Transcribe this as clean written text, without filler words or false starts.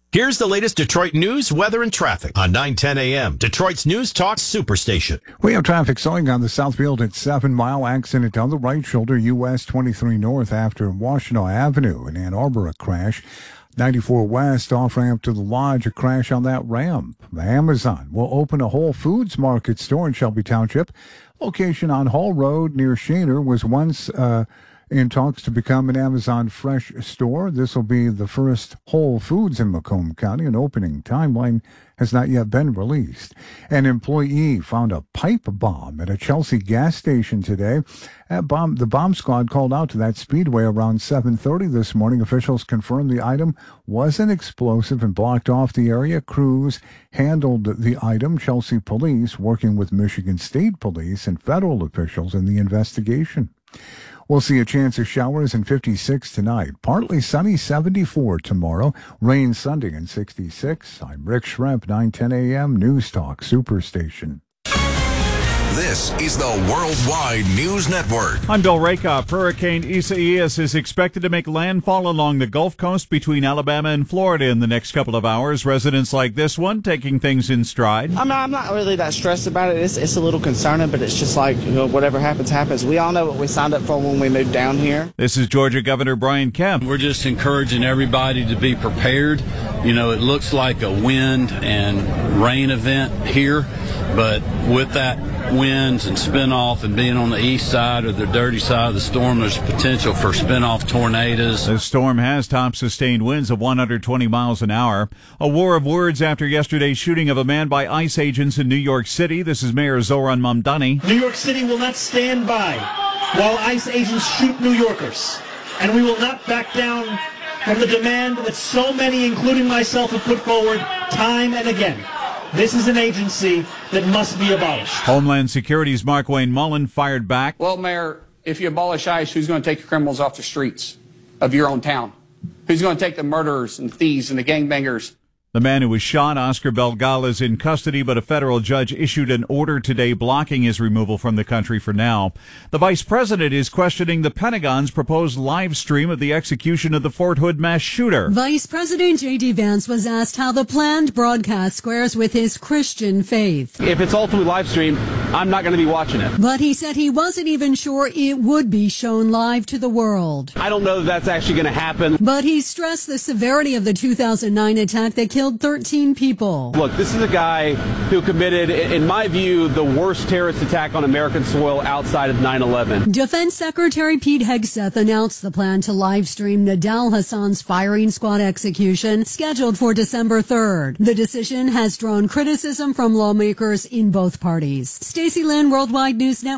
Here's the latest Detroit news, weather, and traffic on 9:10 a.m. Detroit's News Talk Superstation. We have traffic slowing on the Southfield at 7 Mile. Accident on the right shoulder, US 23 north after Washtenaw Avenue. In Ann Arbor, a crash. 94 west off-ramp to the Lodge, a crash on that ramp. Amazon will open a Whole Foods market store in Shelby Township. Location on Hall Road near Shaner was once in talks to become an Amazon Fresh store. This will be the first Whole Foods in Macomb County. An opening timeline has not yet been released. An employee found a pipe bomb at a Chelsea gas station today. The bomb squad called out to that speedway around 7:30 this morning. Officials confirmed the item was an explosive and blocked off the area. Crews handled the item. Chelsea police working with Michigan State Police and federal officials in the investigation. We'll see a chance of showers and 56 tonight. Partly sunny, 74 tomorrow. Rain Sunday and 66. I'm Rick Schremp, 9:10 a.m. News Talk Superstation. This is the Worldwide News Network. I'm Bill Rakoff. Hurricane Isaias is expected to make landfall along the Gulf Coast between Alabama and Florida in the next couple of hours. Residents like this one taking things in stride. I'm not really that stressed about it. It's a little concerning, but it's just like, whatever happens, happens. We all know what we signed up for when we moved down here. This is Georgia Governor Brian Kemp. We're just encouraging everybody to be prepared. It looks like a wind and rain event here, but with that winds and spin-off and being on the east side or the dirty side of the storm, there's potential for spin-off tornadoes. The storm has top sustained winds of 120 miles an hour. A war of words after yesterday's shooting of a man by ICE agents in New York City. This is Mayor Zoran Mamdani. New York City will not stand by while ICE agents shoot New Yorkers. And we will not back down from the demand that so many, including myself, have put forward time and again. This is an agency that must be abolished. Homeland Security's Mark Wayne Mullen fired back. Well, Mayor, if you abolish ICE, who's going to take the criminals off the streets of your own town? Who's going to take the murderers and thieves and the gangbangers? The man who was shot, Oscar Belgal, is in custody, but a federal judge issued an order today blocking his removal from the country for now. The vice president is questioning the Pentagon's proposed live stream of the execution of the Fort Hood mass shooter. Vice President J.D. Vance was asked how the planned broadcast squares with his Christian faith. If it's ultimately live streamed, I'm not going to be watching it. But he said he wasn't even sure it would be shown live to the world. I don't know that that's actually going to happen. But he stressed the severity of the 2009 attack that killed 13 people. Look, this is a guy who committed, in my view, the worst terrorist attack on American soil outside of 9/11. Defense Secretary Pete Hegseth announced the plan to live stream Nidal Hassan's firing squad execution, scheduled for December 3rd. The decision has drawn criticism from lawmakers in both parties. Stacey Lynn, Worldwide News Network.